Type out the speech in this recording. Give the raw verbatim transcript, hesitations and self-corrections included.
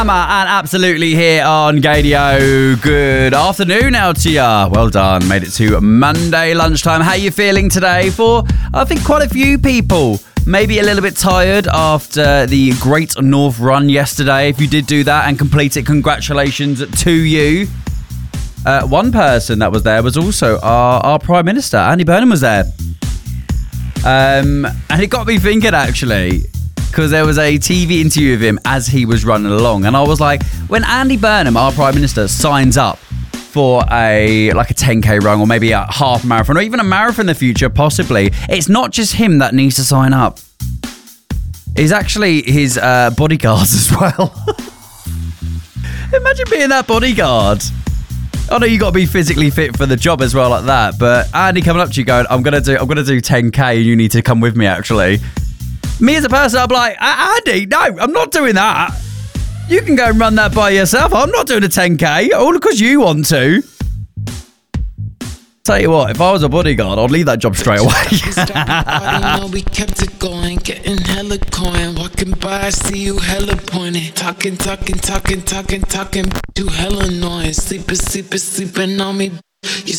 And absolutely here on Gadio. Good afternoon out to ya. Well done. Made it to Monday lunchtime. How are you feeling today? For, I think, quite a few people. Maybe a little bit tired after the Great North Run yesterday. If you did do that and complete it, congratulations to you. Uh, one person that was there was also our, our Prime Minister. Andy Burnham was there. Um, and it got me thinking, actually, because there was a T V interview of him as he was running along. And I was like, when Andy Burnham, our Prime Minister, signs up for a like a ten K run or maybe a half marathon or even a marathon in the future, possibly, it's not just him that needs to sign up. It's actually his uh, bodyguards as well. Imagine being that bodyguard. I know you got to be physically fit for the job as well, like that. But Andy coming up to you going, I'm gonna do, I'm gonna do ten K, and you need to come with me. Actually, me as a person, I'm like, Andy, no, I'm not doing that. You can go and run that by yourself. I'm not doing a ten K, all because you want to. Tell you what, if I was a bodyguard, I'd leave that job straight away. We kept it going, getting hella coin. Walking by, I see you hella pointed. Talking, talking, talking, talking, talking. You hella annoying. Sleeping, sleeping, sleeping on me. You